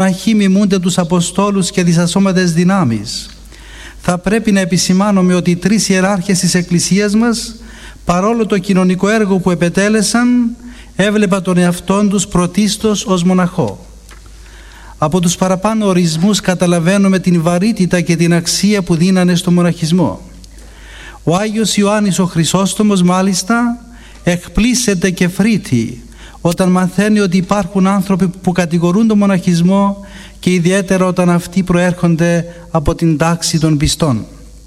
μοναχοί μιμούνται τους Αποστόλους και τις ασώματες δυνάμεις. Θα πρέπει να επισημάνουμε ότι οι τρεις ιεράρχες της Εκκλησίας μας, παρόλο το κοινωνικό έργο που επετέλεσαν, έβλεπαν τον εαυτόν τους πρωτίστως ως μοναχό. Από τους παραπάνω ορισμούς καταλαβαίνουμε την βαρύτητα και την αξία που δίνανε στο μοναχισμό. Ο Άγιος Ιωάννης ο Χρυσόστομος μάλιστα εκπλήσεται και φρύτει όταν μαθαίνει ότι υπάρχουν άνθρωποι που κατηγορούν τον μοναχισμό και ιδιαίτερα όταν αυτοί προέρχονται από την τάξη των πιστών.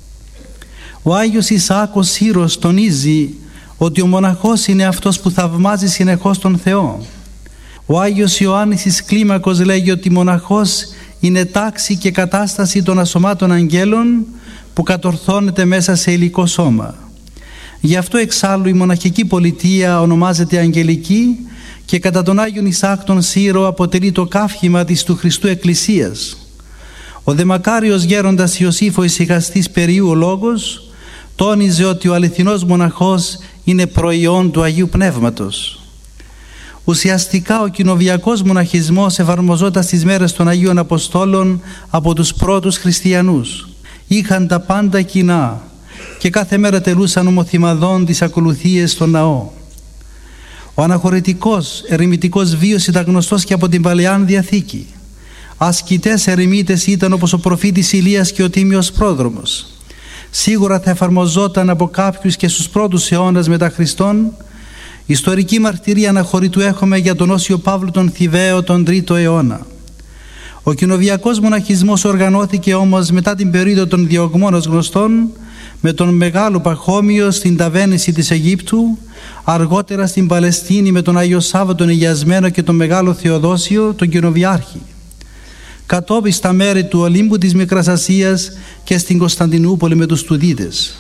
Ο Άγιος Ισαάκος Σύρος τονίζει ότι ο μοναχός είναι αυτός που θαυμάζει συνεχώς τον Θεό. Ο Άγιος Ιωάννης της Κλίμακος λέγει ότι μοναχός είναι τάξη και κατάσταση των ασωμάτων αγγέλων που κατορθώνεται μέσα σε υλικό σώμα. Γι' αυτό εξάλλου η μοναχική πολιτεία ονομάζεται αγγελική και κατά τον Άγιον Ισαάκ τον Σύρο αποτελεί το καύχημα της του Χριστού Εκκλησίας. Ο δε μακάριος γέροντας Ιωσήφ ο ησυχαστής Περίου ο Λόγος τόνιζε ότι ο αληθινός μοναχός είναι προϊόν του Αγίου Πνεύματος. Ουσιαστικά ο κοινοβιακός μοναχισμός εφαρμοζόταν στις μέρες των Αγίων Αποστόλων από τους πρώτους χριστιανούς. Είχαν τα πάντα κοινά και κάθε μέρα τελούσαν ομοθυμαδών τις ακολουθίες στον ναό. Ο αναχωρητικός ερημητικός βίος ήταν γνωστός και από την Παλαιάν Διαθήκη. Ασκητές ερημίτες ήταν όπως ο προφήτης Ηλίας και ο Τίμιος Πρόδρομος. Σίγουρα θα εφαρμοζόταν από κάποιους και στους πρώτους αιώνας μετά Χριστόν. Ιστορική μαρτυρία αναχωρητού έχουμε για τον Όσιο Παύλο τον Θηβαίο τον 3ο αιώνα. Ο κοινοβιακός μοναχισμός οργανώθηκε όμως μετά την περίοδο των διωγμών ως γνωστόν, με τον Μεγάλο Παχώμιο στην ταβέννηση της Αιγύπτου, αργότερα στην Παλαιστίνη με τον Άγιο Σάββα τον Αγιασμένο και τον Μεγάλο Θεοδόσιο τον Κοινοβιάρχη. Κατόπιν στα μέρη του Ολύμπου της Μικράς Ασίας και στην Κωνσταντινούπολη με τους Τουδίτες.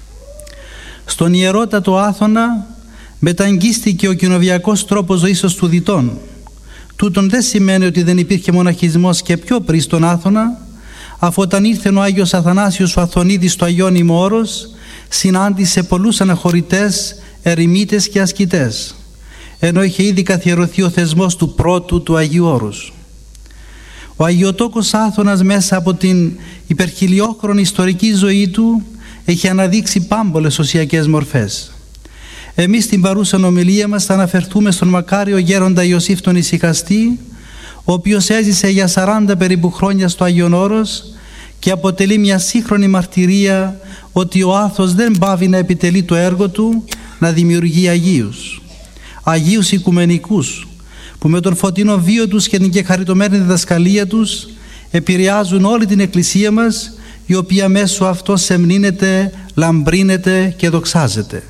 Στον ιερότατο Άθωνα μεταγγίστηκε ο κοινοβιακός τρόπος ζωής των Τουδιτών. Τούτον δεν σημαίνει ότι δεν υπήρχε μοναχισμός και πιο πριν στον Άθωνα, αφού όταν ήρθε ο Άγιος Αθανάσιος ο Αθωνίδης στο Αγιώνυμο Όρος, συνάντησε πολλούς αναχωρητές, ερημίτες και ασκητές, ενώ είχε ήδη καθιερωθεί ο θεσμός του πρώτου του Αγίου Όρους. Ο Αγιοτόκος Άθωνας μέσα από την υπερχιλιόχρονη ιστορική ζωή του έχει αναδείξει πάμπολες οσιακές μορφές. Εμείς στην παρούσα ομιλία μας θα αναφερθούμε στον μακάριο γέροντα Ιωσήφ τον Ησυχαστή, ο οποίος έζησε για 40 περίπου χρόνια στο Άγιον Όρος και αποτελεί μια σύγχρονη μαρτυρία ότι ο άθος δεν πάβει να επιτελεί το έργο του, να δημιουργεί Αγίους. Αγίους οικουμενικούς, που με τον φωτεινό βίο τους και την κεχαριτωμένη διδασκαλία τους επηρεάζουν όλη την Εκκλησία μας, η οποία μέσω αυτός σεμνύνεται, λαμπρύνεται και δοξάζεται.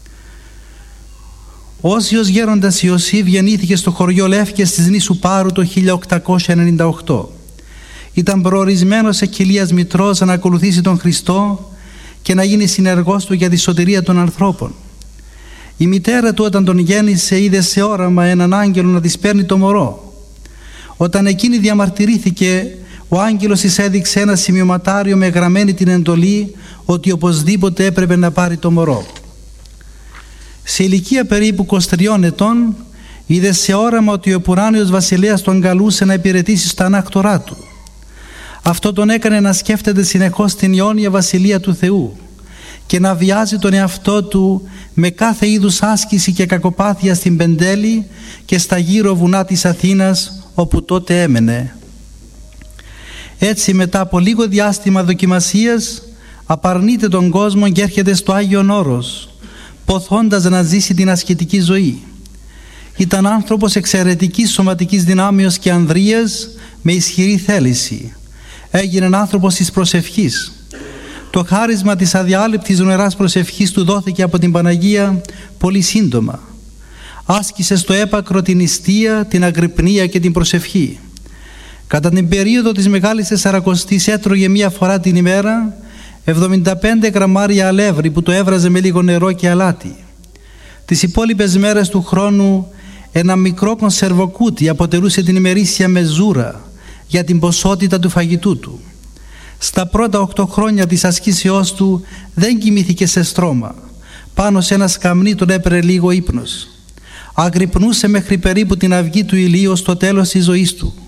Ο Όσιος γέροντας Ιωσήφ γεννήθηκε στο χωριό Λεύκες της νήσου Πάρου το 1898. Ήταν προορισμένος εκκυλίας μητρός να ακολουθήσει τον Χριστό και να γίνει συνεργός του για τη σωτηρία των ανθρώπων. Η μητέρα του όταν τον γέννησε είδε σε όραμα έναν άγγελο να της παίρνει το μωρό. Όταν εκείνη διαμαρτυρήθηκε, ο άγγελος της έδειξε ένα σημειωματάριο με γραμμένη την εντολή ότι οπωσδήποτε έπρεπε να πάρει το μωρό. Σε ηλικία περίπου 23 ετών είδε σε όραμα ότι ο επουράνιος βασιλέας τον καλούσε να υπηρετήσει στα ανάκτορά του. Αυτό τον έκανε να σκέφτεται συνεχώς την αιώνια βασιλεία του Θεού και να βιάζει τον εαυτό του με κάθε είδους άσκηση και κακοπάθεια στην Πεντέλη και στα γύρω βουνά της Αθήνας όπου τότε έμενε. Έτσι μετά από λίγο διάστημα δοκιμασίας απαρνείται τον κόσμο και έρχεται στο Άγιον Όρος, ποθώντας να ζήσει την ασκητική ζωή. Ήταν άνθρωπος εξαιρετικής σωματικής δυνάμεως και ανδρείας με ισχυρή θέληση. Έγινε άνθρωπος της προσευχής. Το χάρισμα της αδιάλειπτης νοεράς προσευχής του δόθηκε από την Παναγία πολύ σύντομα. Άσκησε στο έπακρο την νηστεία, την αγρυπνία και την προσευχή. Κατά την περίοδο της Μεγάλης Τεσσαρακοστής έτρωγε μία φορά την ημέρα 75 γραμμάρια αλεύρι που το έβραζε με λίγο νερό και αλάτι. Τις υπόλοιπες μέρες του χρόνου ένα μικρό κονσερβοκούτι αποτελούσε την ημερήσια μεζούρα για την ποσότητα του φαγητού του. Στα πρώτα 8 χρόνια της ασκήσεώς του δεν κοιμήθηκε σε στρώμα. Πάνω σε ένα σκαμνί τον έπαιρνε λίγο ύπνος. Αγρυπνούσε μέχρι περίπου την αυγή του ηλίου στο τέλος της ζωής του.